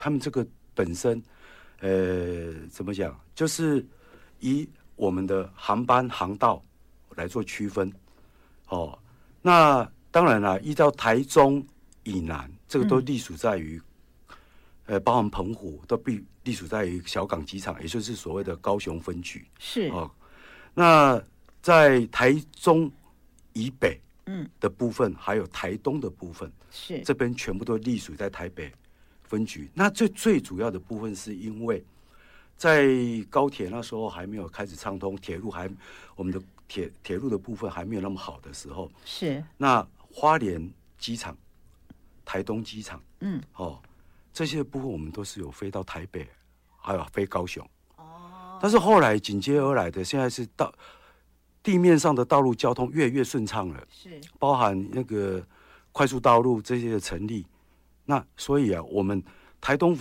他们这个本身，怎么讲，就是以我们的航班航道来做区分。哦，那当然了，依照台中以南，这个都隶属在于，包含澎湖都隶属在于小港机场，也就是所谓的高雄分局。 是哦，那在台中以北的部分，还有台东的部分， 是这边全部都隶属在台北分局。那最主要的部分是因为在高铁那时候还没有开始畅通，我们的铁路的部分还没有那么好的时候， 是那花莲机场、台东机场，这些部分我们都是有飞到台北，还有飞高雄。但是后来紧接而来的，现在是到地面上的道路交通越来越顺畅了， 是包含那个快速道路这些的成立。那所以啊，我们台东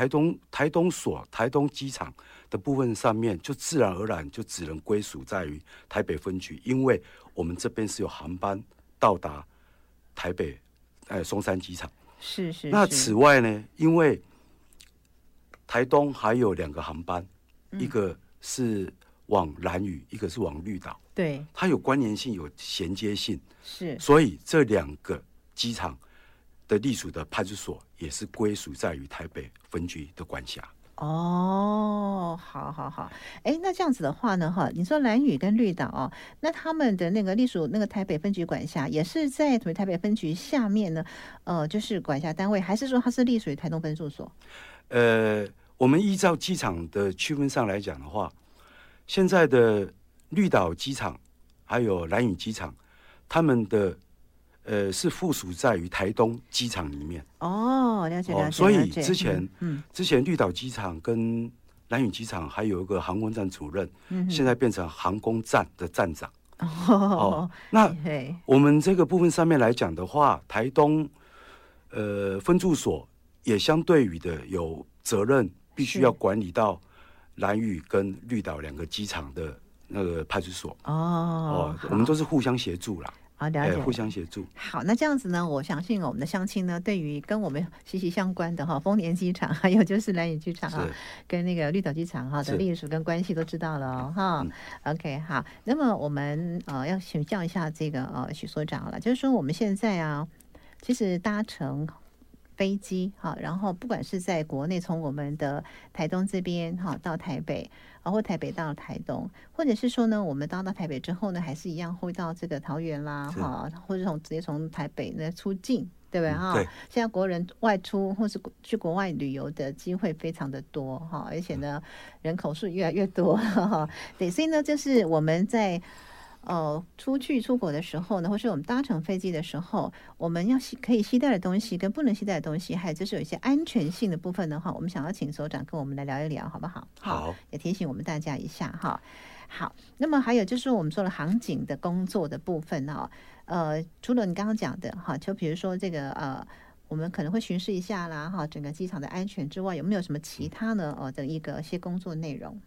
机场的部分上面，就自然而然就只能归属在于台北分局，因为我们这边是有航班到达台北松山机场。 是。 那此外呢，因为台东还有2个航班，一个是往兰屿，一个是往绿岛， 对， 它有关联性，有衔接性， 是， 所以这2个机场的隶属的派出所也是归属在于台北分局的管辖。 哦，好，那这样子的话呢，你说兰屿跟绿岛哦，那他们的那个隶属那个台北分局管辖，也是在台北分局下面呢，就是管辖单位，还是说它是隶属于台东分驻所？ 我们依照机场的区分上来讲的话，现在的绿岛机场还有兰屿机场，他们的是附属在于台东机场里面。 哦，了解。 所以之前绿岛机场跟兰屿机场还有一个航空站主任，现在变成航空站的站长。那我们这个部分上面来讲的话，台东分驻所也相对于的有责任，必须要管理到兰屿跟绿岛2个机场的那个派出所。我们都是互相协助啦。 了解， 互相协助。 好，那这样子呢，我相信我们的乡亲呢，对于跟我们息息相关的丰年机场，还有就是兰屿机场跟那个绿岛机场的隶属跟关系都知道了OK， 好，那么我们要请教一下这个许所长了，就是说我们现在啊，其实搭乘飞机然后不管是在国内，从我们的台东这边到台北，或台北到台东，或者是说呢，我们到台北之后呢，还是一样会到这个桃园啦或者直接从台北呢出境，对不对对。 现在国人外出或是去国外旅游的机会非常的多而且呢，人口数越来越多对，所以呢，就是我们在出国的时候呢，或是我们搭乘飞机的时候，我们可以携带的东西跟不能携带的东西，还有就是有一些安全性的部分的话，我们想要请所长跟我们来聊一聊，好不好？ 好， 也提醒我们大家一下好，那么还有就是我们说了航警的工作的部分除了你刚刚讲的就比如说这个我们可能会巡视一下啦整个机场的安全之外，有没有什么其他的的一些工作内容？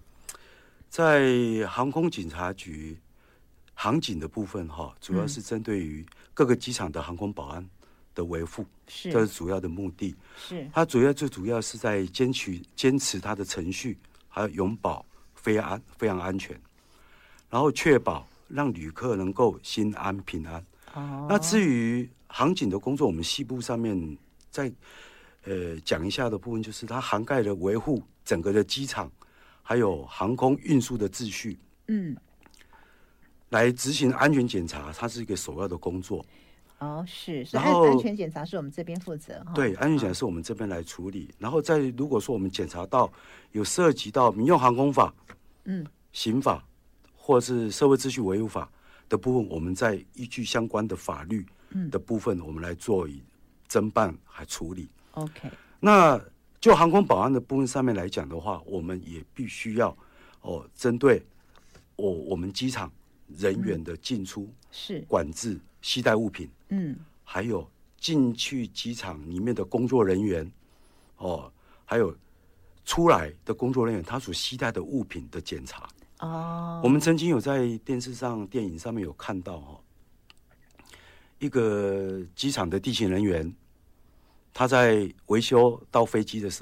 在航空警察局航警的部分主要是针对于各个机场的航空保安的维护，这是主要的目的。 是它最主要是在坚持它的程序，还有永保飞航安全，然后确保让旅客能够心安平安。那至于航警的工作，我们细部上面再讲一下的部分，就是它涵盖了维护整个的机场还有航空运输的秩序。来执行安全检查，它是一个首要的工作。 是，所以安全检查是我们这边负责。 对，安全检查是我们这边来处理。然后如果说我们检查到有涉及到民用航空法、刑法或是社会秩序维护法的部分，我们再依据相关的法律的部分，我们来做侦办还处理。 OK， 那就航空保安的部分上面来讲的话，我们也必须要针对我们机场人员的进出是管制携带物品，还有进去机场里面的工作人员，还有出来的工作人员他所携带的物品的检查。我们曾经有在电视上、电影上面有看到一个机场的地勤人员，他在维修到飞机的时